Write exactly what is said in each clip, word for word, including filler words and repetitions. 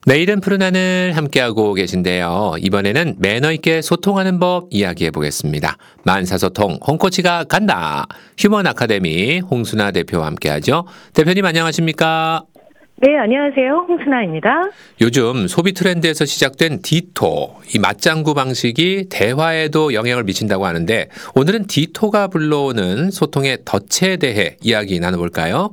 내일은 푸른 하늘 함께하고 계신데요. 이번에는 매너 있게 소통하는 법 이야기해 보겠습니다. 만사소통 홍코치가 간다. 휴먼 아카데미 홍순아 대표와 함께하죠. 대표님 안녕하십니까? 네, 안녕하세요. 홍순아입니다. 요즘 소비 트렌드에서 시작된 디토, 이 맞장구 방식이 대화에도 영향을 미친다고 하는데 오늘은 디토가 불러오는 소통의 덫에 대해 이야기 나눠볼까요?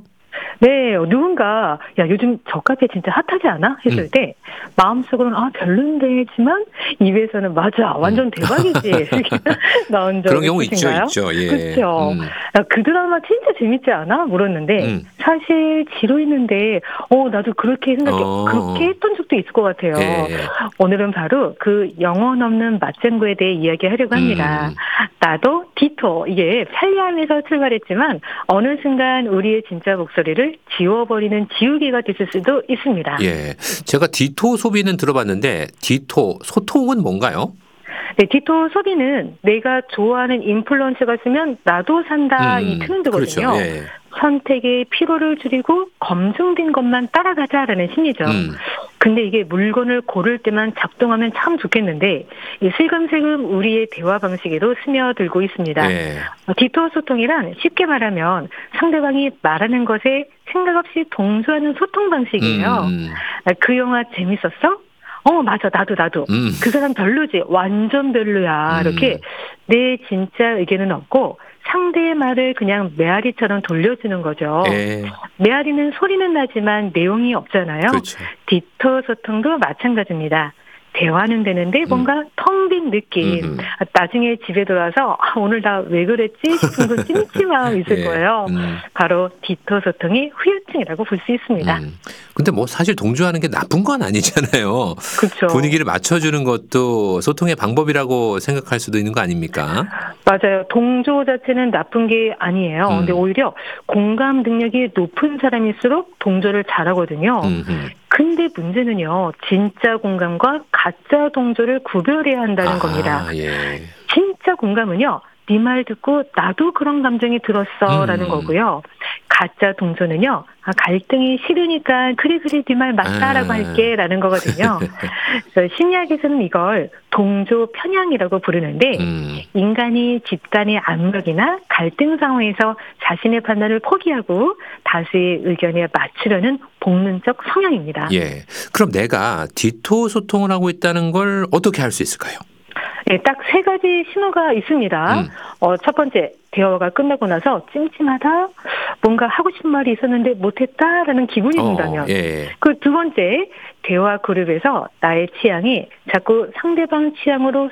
네, 누군가 야 요즘 저 카페 진짜 핫하지 않아? 했을 음. 때 마음속으로는 아 별론데지만 입에서는 맞아 완전 대박이지 이렇게 나온 적 그런 경우 있죠, 있으신가요? 있죠. 예. 그렇죠. 음. 야, 그 드라마 진짜 재밌지 않아? 물었는데 음. 사실 지루했는데 어 나도 그렇게 생각해 어. 그렇게 했던 적도 있을 것 같아요. 예. 오늘은 바로 그 영혼 없는 맞장구에 대해 이야기하려고 합니다. 음. 나도 디토 이게 편리함에서 출발했지만 어느 순간 우리의 진짜 목소리를 지워버리는 지우개가 됐을 수도 있습니다. 예. 제가 디토 소비는 들어봤는데 디토 소통은 뭔가요? 네, 디토 소비는 내가 좋아하는 인플루언서가 쓰면 나도 산다 음, 이 트렌드거든요. 그렇죠. 예. 선택의 피로를 줄이고 검증된 것만 따라가자라는 심리죠. 음. 근데 이게 물건을 고를 때만 작동하면 참 좋겠는데 이 슬금슬금 우리의 대화 방식에도 스며들고 있습니다. 예. 디토 소통이란 쉽게 말하면 상대방이 말하는 것에 생각 없이 동조하는 소통 방식이에요. 음. 그 영화 재밌었어? 어 맞아 나도 나도 음. 그 사람 별로지 완전 별로야 음. 이렇게 내 진짜 의견은 없고 상대의 말을 그냥 메아리처럼 돌려주는 거죠. 예. 메아리는 소리는 나지만 내용이 없잖아요. 그렇죠. 디토 소통도 마찬가지입니다. 대화는 되는데 뭔가 텅 빈 느낌. 음흠. 나중에 집에 돌아와서 아, 오늘 나 왜 그랬지 싶은 그 찜찜함 있을 예. 거예요. 음. 바로 디토 소통의 후유증이라고 볼 수 있습니다. 음. 근데 뭐 사실 동조하는 게 나쁜 건 아니잖아요. 그렇죠. 분위기를 맞춰주는 것도 소통의 방법이라고 생각할 수도 있는 거 아닙니까? 맞아요. 동조 자체는 나쁜 게 아니에요. 음. 근데 오히려 공감 능력이 높은 사람일수록 동조를 잘하거든요. 음흠. 근데 문제는요. 진짜 공감과 가짜 동조를 구별해야 한다는 아, 겁니다. 예. 진짜 공감은요. 네 말 듣고 나도 그런 감정이 들었어라는 음. 거고요. 가짜 동조는요. 아, 갈등이 싫으니까 그래 그래 네 말 맞다라고 아. 할게라는 거거든요. 그래서 심리학에서는 이걸 동조 편향이라고 부르는데 음. 인간이 집단의 압력이나 갈등 상황에서 자신의 판단을 포기하고 다수의 의견에 맞추려는 본능적 성향입니다. 예. 그럼 내가 디토 소통을 하고 있다는 걸 어떻게 알 수 있을까요? 네, 딱 세 가지 신호가 있습니다. 음. 어, 첫 번째, 대화가 끝나고 나서 찜찜하다, 뭔가 하고 싶은 말이 있었는데 못했다라는 기분이 어, 든다면. 예. 그 두 번째, 대화 그룹에서 나의 취향이 자꾸 상대방 취향으로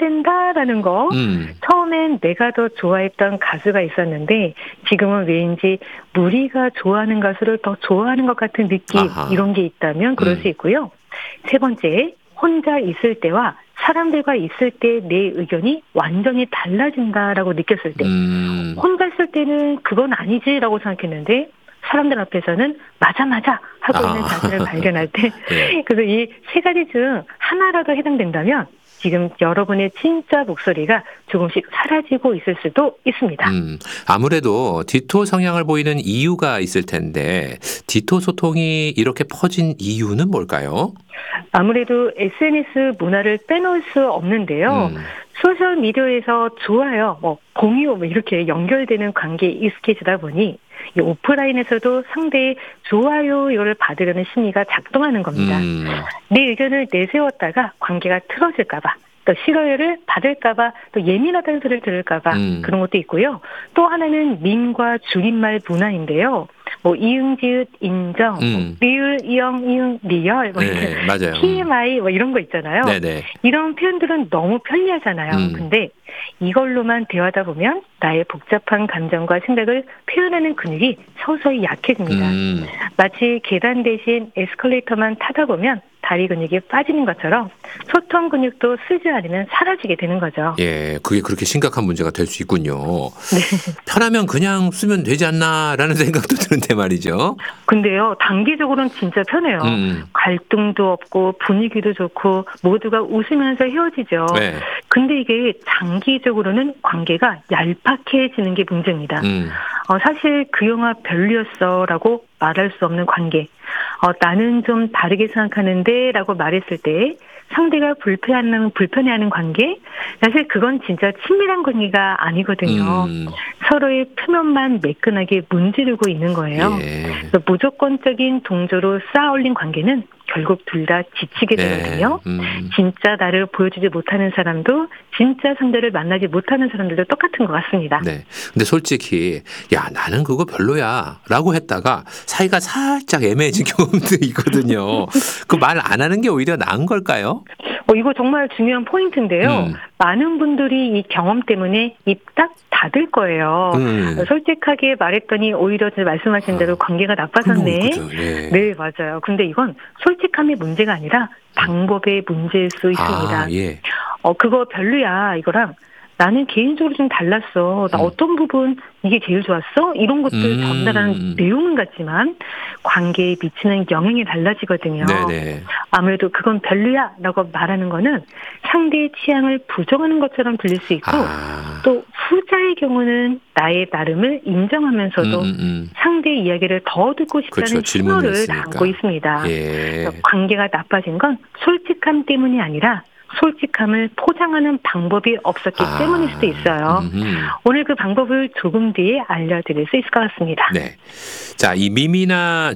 수렴된다라는 거. 음. 처음엔 내가 더 좋아했던 가수가 있었는데 지금은 왠지 무리가 좋아하는 가수를 더 좋아하는 것 같은 느낌 아하. 이런 게 있다면 그럴 음. 수 있고요. 세 번째, 혼자 있을 때와 사람들과 있을 때 내 의견이 완전히 달라진다라고 느꼈을 때 음. 혼자 있을 때는 그건 아니지라고 생각했는데 사람들 앞에서는 맞아 맞아 하고 있는 아. 자신을 발견할 때 예. 그래서 이 세 가지 중 하나라도 해당된다면 지금 여러분의 진짜 목소리가 조금씩 사라지고 있을 수도 있습니다. 음, 아무래도 디토 성향을 보이는 이유가 있을 텐데 디토 소통이 이렇게 퍼진 이유는 뭘까요? 아무래도 에스엔에스 문화를 빼놓을 수 없는데요. 음. 소셜 미디어에서 좋아요, 뭐 공유 뭐 이렇게 연결되는 관계에 익숙해지다 보니 이 오프라인에서도 상대의 좋아요를 받으려는 심리가 작동하는 겁니다. 음. 내 의견을 내세웠다가 관계가 틀어질까 봐. 또 싫어요를 받을까봐 또 예민하다는 소리를 들을까봐 음. 그런 것도 있고요. 또 하나는 밈과 줄임말 문화인데요. 뭐 이응 지읒 인정, 뭐 음. 리을 이영 이응 리얼 뭐 네, 이렇게 맞아요. 음. 티엠아이 뭐 이런 거 있잖아요. 네네. 이런 표현들은 너무 편리하잖아요. 음. 근데 이걸로만 대화하다 보면 나의 복잡한 감정과 생각을 표현하는 근육이 서서히 약해집니다. 음. 마치 계단 대신 에스컬레이터만 타다 보면 다리 근육이 빠지는 것처럼 소통 근육도 쓰지 않으면 사라지게 되는 거죠. 예, 그게 그렇게 심각한 문제가 될 수 있군요. 네. 편하면 그냥 쓰면 되지 않나라는 생각도 드는데 말이죠. 근데요, 단기적으로는 진짜 편해요. 음. 갈등도 없고 분위기도 좋고 모두가 웃으면서 헤어지죠. 네. 근데 이게 장기적으로는 관계가 얄팍해지는 게 문제입니다. 음. 어, 사실 그 영화 별로였어라고 말할 수 없는 관계. 어, 나는 좀 다르게 생각하는데 라고 말했을 때 상대가 불편해하는, 불편해하는 관계? 사실 그건 진짜 친밀한 관계가 아니거든요. 음. 서로의 표면만 매끈하게 문지르고 있는 거예요. 예. 그래서 무조건적인 동조로 쌓아올린 관계는 결국 둘 다 지치게 되거든요. 네. 음. 진짜 나를 보여주지 못하는 사람도 진짜 상대를 만나지 못하는 사람들도 똑같은 것 같습니다. 네. 근데 솔직히 야 나는 그거 별로야라고 했다가 사이가 살짝 애매해진 경험도 있거든요. 그 말 안 하는 게 오히려 나은 걸까요? 어, 이거 정말 중요한 포인트인데요. 음. 많은 분들이 이 경험 때문에 입 딱 닫을 거예요. 음. 어, 솔직하게 말했더니 오히려 제 말씀하신 대로 관계가 나빠졌네. 그죠. 네. 네, 맞아요. 근데 이건 솔직함의 문제가 아니라 방법의 문제일 수 있습니다. 아, 예. 어, 그거 별로야, 이거랑 나는 개인적으로 좀 달랐어. 나 음. 어떤 부분 이게 제일 좋았어? 이런 것들 음. 전달하는 내용은 같지만 관계에 미치는 영향이 달라지거든요. 네네. 아무래도 그건 별로야 라고 말하는 거는 상대의 취향을 부정하는 것처럼 들릴 수 있고 아. 또 후자의 경우는 나의 나름을 인정하면서도 음, 음, 음. 상대의 이야기를 더 듣고 싶다는 그렇죠. 질문을 신호를 했으니까. 담고 있습니다. 예. 그래서 관계가 나빠진 건 솔직함 때문이 아니라 솔직함을 포장하는 방법이 없었기 아. 때문일 수도 있어요. 음흠. 오늘 그 방법을 조금 뒤에 알려드릴 수 있을 것 같습니다. 네. 자, 이 밈이나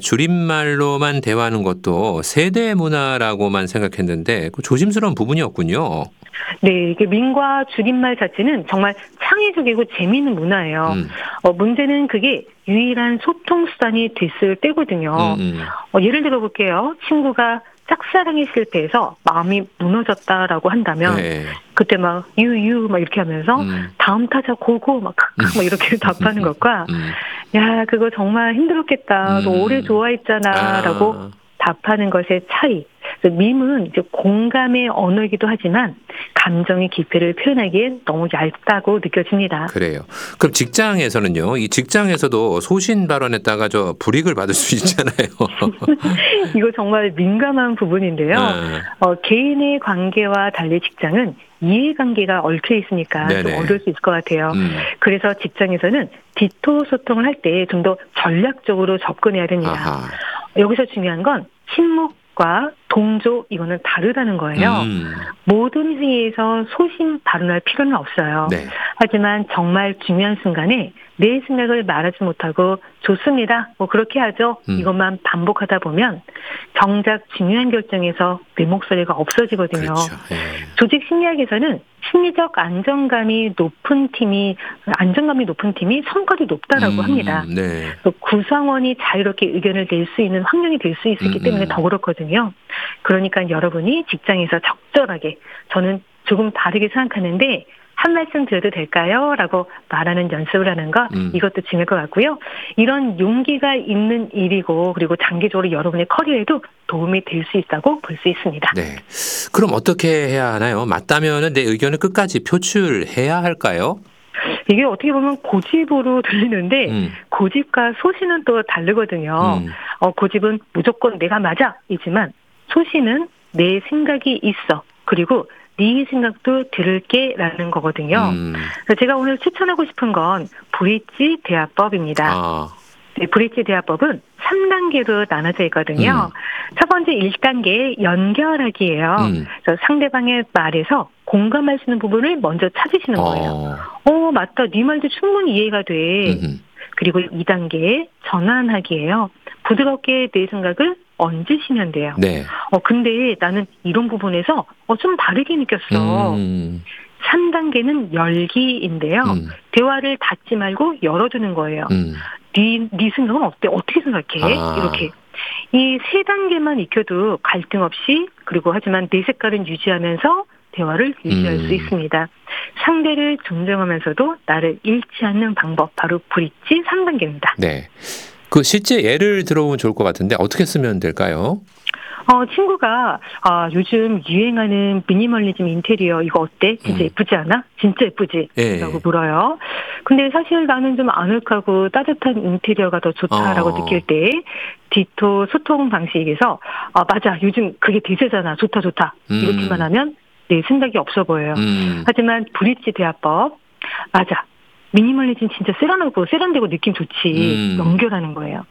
줄임말로만 대화하는 것도 세대 문화라고만 생각했는데 그 조심스러운 부분이었군요. 네, 이게 밈과 줄임말 자체는 정말 창의적이고 재미있는 문화예요. 음. 어, 문제는 그게 유일한 소통 수단이 됐을 때거든요. 음, 음. 어, 예를 들어 볼게요. 친구가 짝사랑에 실패해서 마음이 무너졌다라고 한다면 네. 그때 막 유유 막 이렇게 하면서 음. 다음 타자 고고 막 크크 막 이렇게 답하는 것과 음. 야 그거 정말 힘들었겠다. 너 음. 오래 좋아했잖아라고 아. 답하는 것의 차이. 그래서 밈은 이제 공감의 언어이기도 하지만 감정의 깊이를 표현하기엔 너무 얇다고 느껴집니다. 그래요. 그럼 직장에서는요. 이 직장에서도 소신 발언했다가 저 불이익을 받을 수 있잖아요. 이거 정말 민감한 부분인데요. 아. 어, 개인의 관계와 달리 직장은 이해관계가 얽혀 있으니까 좀 네네. 어려울 수 있을 것 같아요. 음. 그래서 직장에서는 디토 소통을 할 때 좀 더 전략적으로 접근해야 됩니다. 아하. 여기서 중요한 건 침묵과 동조 이거는 다르다는 거예요. 음. 모든 회의에서 소신 발언할 필요는 없어요. 네. 하지만 정말 중요한 순간에 내 생각을 말하지 못하고 좋습니다. 뭐 그렇게 하죠. 음. 이것만 반복하다 보면 정작 중요한 결정에서 내 목소리가 없어지거든요. 그렇죠. 예. 조직 심리학에서는 심리적 안정감이 높은 팀이 안정감이 높은 팀이 성과도 높다라고 음, 합니다. 네. 또 구성원이 자유롭게 의견을 낼 수 있는 환경이 될 수 있기 음, 때문에 음. 더 그렇거든요. 그러니까 여러분이 직장에서 적절하게 저는 조금 다르게 생각하는데 한 말씀 드려도 될까요? 라고 말하는 연습을 하는 것 음. 이것도 중요할 것 같고요. 이런 용기가 있는 일이고 그리고 장기적으로 여러분의 커리어에도 도움이 될 수 있다고 볼 수 있습니다. 네. 그럼 어떻게 해야 하나요? 맞다면은 내 의견을 끝까지 표출해야 할까요? 이게 어떻게 보면 고집으로 들리는데 음. 고집과 소신은 또 다르거든요. 음. 어, 고집은 무조건 내가 맞아 이지만 소신은 내 생각이 있어. 그리고 네 생각도 들을게라는 거거든요. 음. 그래서 제가 오늘 추천하고 싶은 건 브릿지 대화법입니다. 아. 네, 브릿지 대화법은 삼 단계로 나눠져 있거든요. 음. 첫 번째 일 단계 연결하기예요. 음. 그래서 상대방의 말에서 공감할 수 있는 부분을 먼저 찾으시는 거예요. 어. 어, 맞다. 네 말도 충분히 이해가 돼. 음흠. 그리고 이 단계 전환하기예요. 부드럽게 내 생각을 얹으시면 돼요. 네. 어, 근데 나는 이런 부분에서 어, 좀 다르게 느꼈어. 음. 삼 단계는 열기인데요. 음. 대화를 닫지 말고 열어두는 거예요. 음. 네, 네 생각은 어때? 어떻게 생각해? 아. 이렇게. 이 세 단계만 익혀도 갈등 없이 그리고 하지만 내 색깔은 유지하면서 대화를 유지할 음. 수 있습니다. 상대를 존중하면서도 나를 잃지 않는 방법 바로 브릿지 삼 단계입니다. 네. 그 실제 예를 들어보면 좋을 것 같은데 어떻게 쓰면 될까요? 어, 친구가 아, 요즘 유행하는 미니멀리즘 인테리어 이거 어때? 진짜 음. 예쁘지 않아? 진짜 예쁘지? 예. 라고 물어요. 근데 사실 나는 좀 아늑하고 따뜻한 인테리어가 더 좋다라고 어. 느낄 때 디토 소통 방식에서 아, 맞아. 요즘 그게 대세잖아. 좋다 좋다. 음. 이렇게만 하면 내 생각이 없어 보여요. 음. 하지만 브릿지 대화법 맞아. 미니멀리즘 진짜 세련하고 세련되고 느낌 좋지. 음. 연결하는 거예요.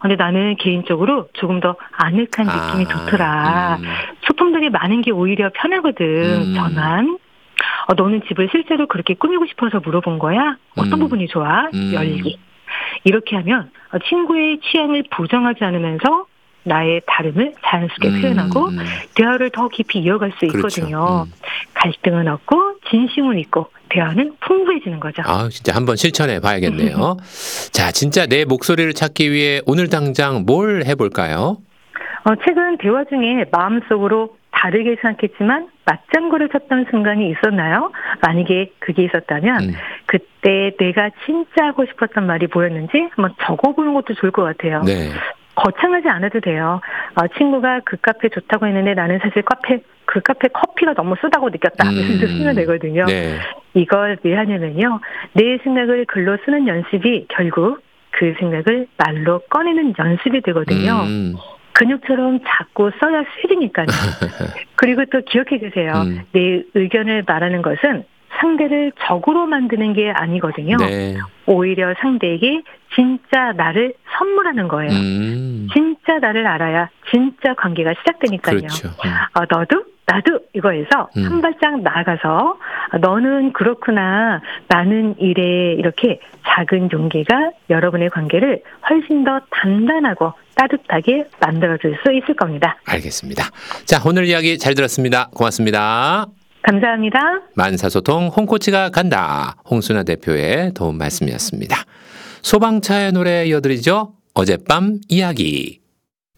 근데 나는 개인적으로 조금 더 아늑한 아, 느낌이 좋더라. 음. 소품들이 많은 게 오히려 편하거든. 음. 전환. 어, 너는 집을 실제로 그렇게 꾸미고 싶어서 물어본 거야? 어떤 음. 부분이 좋아? 음. 열기. 이렇게 하면 어, 친구의 취향을 부정하지 않으면서 나의 다름을 자연스럽게 음, 표현하고 음. 대화를 더 깊이 이어갈 수 그렇죠. 있거든요. 음. 갈등은 없고 진심은 있고 대화는 풍부해지는 거죠. 아, 진짜 한번 실천해 봐야겠네요. 자, 진짜 내 목소리를 찾기 위해 오늘 당장 뭘 해볼까요? 어, 최근 대화 중에 마음속으로 다르게 생각했지만 맞장구를 쳤던 순간이 있었나요? 만약에 그게 있었다면 음. 그때 내가 진짜 하고 싶었던 말이 뭐였는지 한번 적어보는 것도 좋을 것 같아요. 네. 거창하지 않아도 돼요. 어, 친구가 그 카페 좋다고 했는데 나는 사실 카페 그 카페 커피가 너무 쓰다고 느꼈다. 음. 이렇게 쓰면 되거든요. 네. 이걸 왜 하냐면요. 내 생각을 글로 쓰는 연습이 결국 그 생각을 말로 꺼내는 연습이 되거든요. 음. 근육처럼 자꾸 써야 쓰리니까요. 그리고 또 기억해 주세요. 음. 내 의견을 말하는 것은 상대를 적으로 만드는 게 아니거든요. 네. 오히려 상대에게 진짜 나를 선물하는 거예요. 음. 진짜 나를 알아야 진짜 관계가 시작되니까요. 그렇죠. 음. 어, 너도 나도 이거에서 음. 한 발짝 나아가서 어, 너는 그렇구나 나는 이래 이렇게 작은 용기가 여러분의 관계를 훨씬 더 단단하고 따뜻하게 만들어줄 수 있을 겁니다. 알겠습니다. 자, 오늘 이야기 잘 들었습니다. 고맙습니다. 감사합니다. 만사소통 홍코치가 간다. 홍순아 대표의 도움 말씀이었습니다. 소방차의 노래 이어드리죠. 어젯밤 이야기.